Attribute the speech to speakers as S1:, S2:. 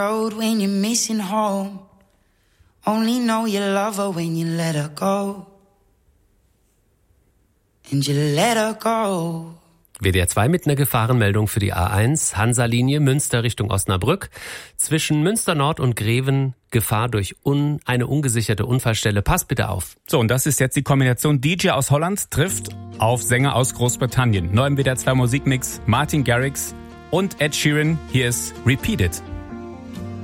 S1: Road when you're missing home. Only know you love her when you let her go. And you let her go.
S2: WDR 2 mit einer Gefahrenmeldung für die A1, Hansa-Linie Münster Richtung Osnabrück. Zwischen Münster Nord und Greven Gefahr durch eine ungesicherte Unfallstelle. Passt bitte auf.
S3: So, und das ist jetzt die Kombination DJ aus Holland trifft auf Sänger aus Großbritannien. Neu im WDR 2 Musikmix Martin Garrix und Ed Sheeran. Hier ist Repeat It.